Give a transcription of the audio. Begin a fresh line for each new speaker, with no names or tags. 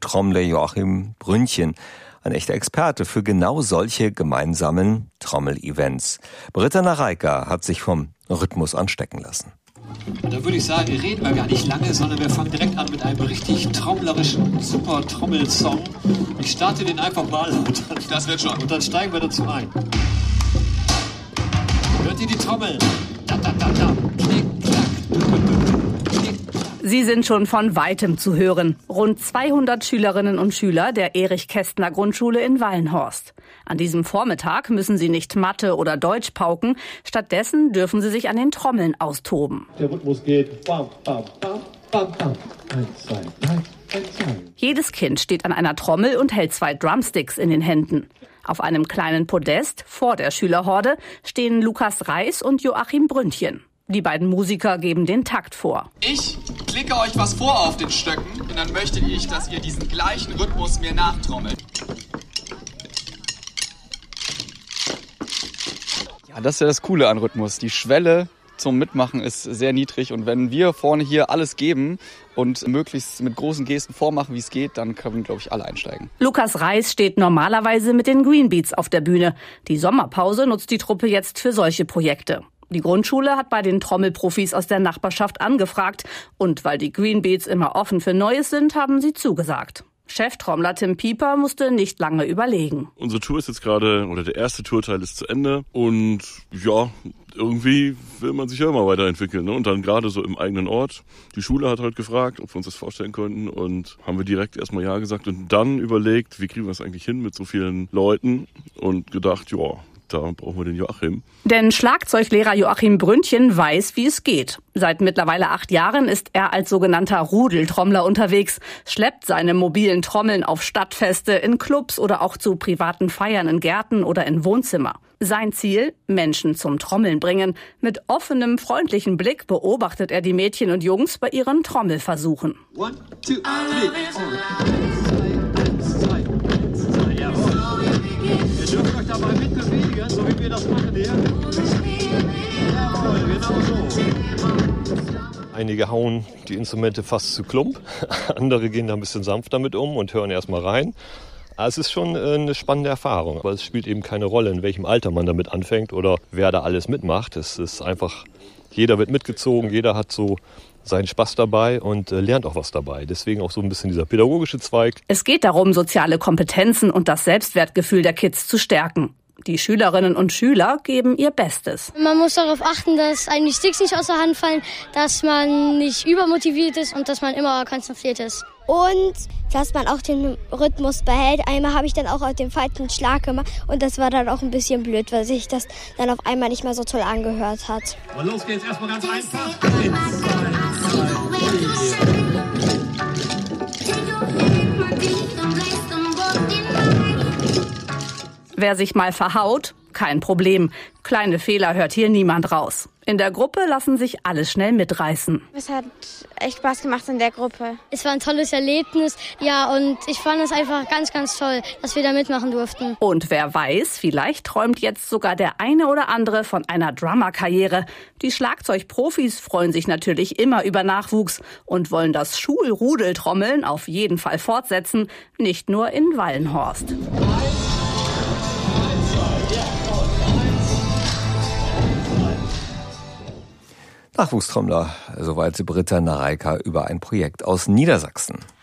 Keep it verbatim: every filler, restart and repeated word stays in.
Trommler Joachim Brünnchen. Ein echter Experte für genau solche gemeinsamen Trommel-Events. Britta Nareika hat sich vom Rhythmus anstecken lassen.
Und da würde ich sagen, reden wir gar nicht lange, sondern wir fangen direkt an mit einem richtig trommlerischen, super Trommelsong. Ich starte den einfach mal und dann, das wird schon. Und dann steigen wir dazu ein. Hört ihr die Trommel? Da, da, da, da. Knick, klack, duck, duck, knick, klack.
Sie sind schon von Weitem zu hören. Rund zweihundert Schülerinnen und Schüler der Erich-Kästner-Grundschule in Wallenhorst. An diesem Vormittag müssen sie nicht Mathe oder Deutsch pauken. Stattdessen dürfen sie sich an den Trommeln austoben.
Der Rhythmus geht bam, bam, bam, bam, bam. Eins, zwei, drei, eins, zwei.
Jedes Kind steht an einer Trommel und hält zwei Drumsticks in den Händen. Auf einem kleinen Podest vor der Schülerhorde stehen Lukas Reis und Joachim Brünnchen. Die beiden Musiker geben den Takt vor.
Ich klicke euch was vor auf den Stöcken und dann möchte ich, dass ihr diesen gleichen Rhythmus mir nachtrommelt.
Ja, das ist ja das Coole an Rhythmus. Die Schwelle zum Mitmachen ist sehr niedrig und wenn wir vorne hier alles geben und möglichst mit großen Gesten vormachen, wie es geht, dann können, glaube ich, alle einsteigen.
Lukas Reis steht normalerweise mit den Greenbeats auf der Bühne. Die Sommerpause nutzt die Truppe jetzt für solche Projekte. Die Grundschule hat bei den Trommelprofis aus der Nachbarschaft angefragt und weil die Greenbeats immer offen für Neues sind, haben sie zugesagt. Cheftrommler Tim Pieper musste nicht lange überlegen.
Unsere Tour ist jetzt gerade, oder der erste Tourteil ist zu Ende und ja, irgendwie will man sich ja immer weiterentwickeln, ne? Und dann gerade so im eigenen Ort. Die Schule hat halt gefragt, ob wir uns das vorstellen könnten und haben wir direkt erstmal ja gesagt und dann überlegt, wie kriegen wir es eigentlich hin mit so vielen Leuten und gedacht, ja, da brauchen wir den Joachim.
Denn Schlagzeuglehrer Joachim Brünnchen weiß, wie es geht. Seit mittlerweile acht Jahren ist er als sogenannter Rudeltrommler unterwegs, schleppt seine mobilen Trommeln auf Stadtfeste, in Clubs oder auch zu privaten Feiern in Gärten oder in Wohnzimmer. Sein Ziel? Menschen zum Trommeln bringen. Mit offenem, freundlichen Blick beobachtet er die Mädchen und Jungs bei ihren Trommelversuchen.
One, two, three, Ihr dürft euch dabei mitbewegen, so wie wir das machen hier. Jawohl, genau so.
Einige hauen die Instrumente fast zu klump, andere gehen da ein bisschen sanft damit um und hören erstmal rein. Aber es ist schon eine spannende Erfahrung, weil es spielt eben keine Rolle, in welchem Alter man damit anfängt oder wer da alles mitmacht. Es ist einfach, jeder wird mitgezogen, jeder hat so seinen Spaß dabei und äh, lernt auch was dabei. Deswegen auch so ein bisschen dieser pädagogische Zweig.
Es geht darum, soziale Kompetenzen und das Selbstwertgefühl der Kids zu stärken. Die Schülerinnen und Schüler geben ihr Bestes.
Man muss darauf achten, dass einem die Sticks nicht aus der Hand fallen, dass man nicht übermotiviert ist und dass man immer konzentriert ist.
Und dass man auch den Rhythmus behält. Einmal habe ich dann auch auf den falschen Schlag gemacht und das war dann auch ein bisschen blöd, weil sich das dann auf einmal nicht mehr so toll angehört hat.
Und los geht's erstmal ganz einfach. Eins, zwei, drei,
Wer sich mal verhaut, kein Problem. Kleine Fehler hört hier niemand raus. In der Gruppe lassen sich alle schnell mitreißen.
Es hat echt Spaß gemacht in der Gruppe.
Es war ein tolles Erlebnis, ja, und ich fand es einfach ganz, ganz toll, dass wir da mitmachen durften.
Und wer weiß, vielleicht träumt jetzt sogar der eine oder andere von einer Drummer-Karriere. Die Schlagzeugprofis freuen sich natürlich immer über Nachwuchs und wollen das Schulrudeltrommeln auf jeden Fall fortsetzen, nicht nur in Wallenhorst.
Nachwuchstrommler, soweit Britta Nareika über ein Projekt aus Niedersachsen.